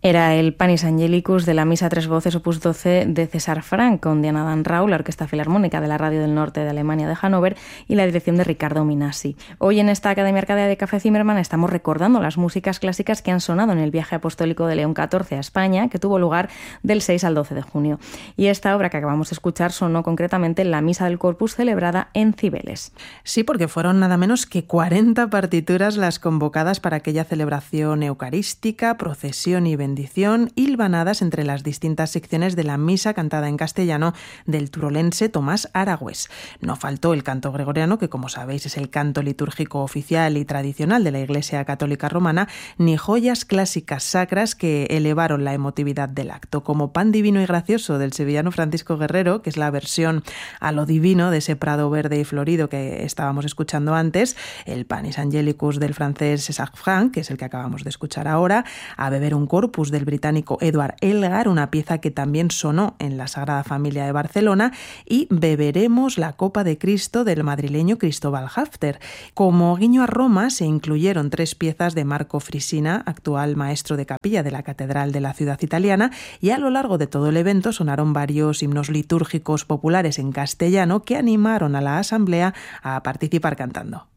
Era el Panis Angelicus de la Misa a tres voces opus 12 de César Franck, con Diana Dan Rau, la Orquesta Filarmónica de la Radio del Norte de Alemania de Hannover y la dirección de Riccardo Minasi. Hoy en esta Academia Arcadia de Café Zimmermann estamos recordando las músicas clásicas que han sonado en el viaje apostólico de León XIV a España, que tuvo lugar del 6 al 12 de junio. Y esta obra que acabamos de escuchar sonó concretamente en la Misa del Corpus celebrada en Cibeles. Sí, porque fueron nada menos que 40 partituras las convocadas para aquella celebración eucarística, procesión y bendición, hilvanadas entre las distintas secciones de la misa cantada en castellano del turolense Tomás Aragüés. No faltó el canto gregoriano, que como sabéis es el canto litúrgico oficial y tradicional de la Iglesia Católica Romana, ni joyas clásicas sacras que elevaron la emotividad del acto, como Pan divino y gracioso del sevillano Francisco Guerrero, que es la versión a lo divino de ese prado verde y florido que estábamos escuchando antes, el Panis Angelicus del francés César Franck, que es el que acabamos de escuchar ahora, A beber un corpus del británico Edward Elgar, una pieza que también sonó en la Sagrada Familia de Barcelona, y Beberemos la copa de Cristo del madrileño Cristóbal Hafter. Como guiño a Roma se incluyeron 3 piezas de Marco Frisina, actual maestro de capilla de la Catedral de la ciudad italiana, y a lo largo de todo el evento sonaron varios himnos litúrgicos populares en castellano que animaron a la asamblea a participar cantando.